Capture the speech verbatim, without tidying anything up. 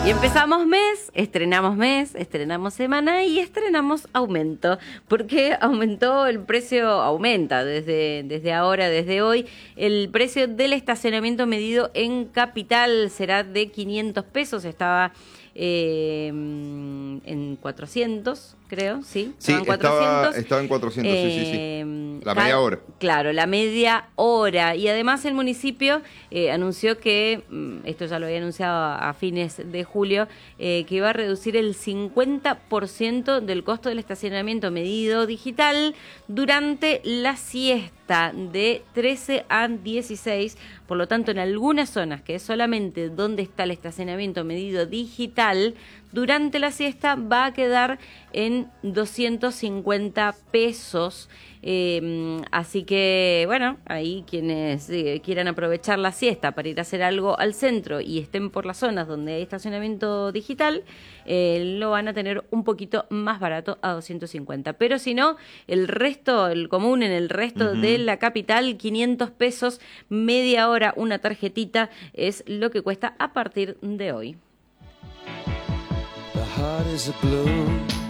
Y empezamos mes, estrenamos mes, estrenamos semana y estrenamos aumento, porque aumentó el precio, aumenta desde, desde ahora, desde hoy, el precio del estacionamiento medido en Capital será de quinientos pesos, estaba eh, en cuatrocientos, creo, ¿sí? Sí, en estaba, estaba en cuatrocientos, eh, sí, sí, sí. La media hora. Claro, la media hora. Y además el municipio eh, anunció que, esto ya lo había anunciado a, a fines de julio, eh, que iba a reducir el cincuenta por ciento del costo del estacionamiento medido digital durante la siesta de trece a dieciséis. Por lo tanto, en algunas zonas, que es solamente donde está el estacionamiento medido digital, durante la siesta va a quedar en doscientos cincuenta pesos. Eh, así que, bueno, ahí quienes eh, quieran aprovechar la siesta para ir a hacer algo al centro y estén por las zonas donde hay estacionamiento digital, eh, lo van a tener un poquito más barato a doscientos cincuenta. Pero si no, el resto, el común en el resto uh-huh. de la capital, quinientos pesos, media hora, una tarjetita, es lo que cuesta a partir de hoy. The heart is a blue.